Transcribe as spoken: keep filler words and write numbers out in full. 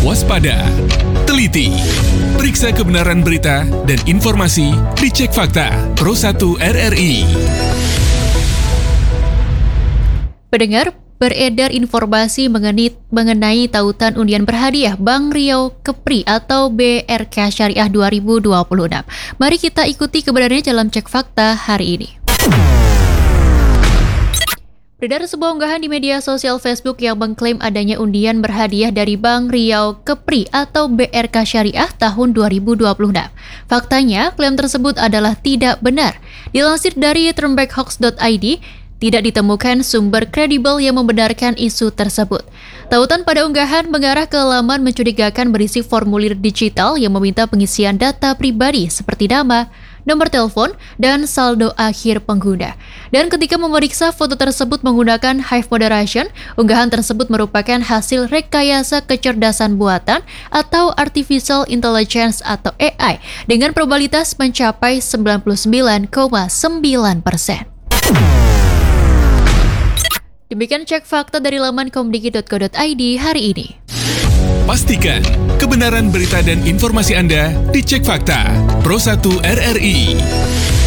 waspada, teliti. Periksa kebenaran berita dan informasi di Cek Fakta Pro satu R R I. Pendengar, beredar informasi mengenai, mengenai tautan undian berhadiah Bank Riau Kepri atau B R K Syariah dua ribu dua puluh enam. Mari kita ikuti kebenarannya dalam Cek Fakta hari ini. Beredar sebuah unggahan di media sosial Facebook yang mengklaim adanya undian berhadiah dari Bank Riau Kepri atau B R K Syariah tahun dua ribu dua puluh enam. Faktanya, klaim tersebut adalah tidak benar. Dilansir dari turnbackhoax dot I D, tidak ditemukan sumber kredibel yang membenarkan isu tersebut. Tautan pada unggahan mengarah ke laman mencurigakan berisi formulir digital yang meminta pengisian data pribadi seperti nama, nomor telepon, dan saldo akhir pengguna. Dan ketika memeriksa foto tersebut menggunakan Hive Moderation, unggahan tersebut merupakan hasil rekayasa kecerdasan buatan atau Artificial Intelligence atau A I dengan probabilitas mencapai sembilan puluh sembilan koma sembilan persen. Demikian Cek Fakta dari laman komdiki dot co dot I D hari ini. Pastikan kebenaran berita dan informasi Anda di Cek Fakta Pro satu R R I.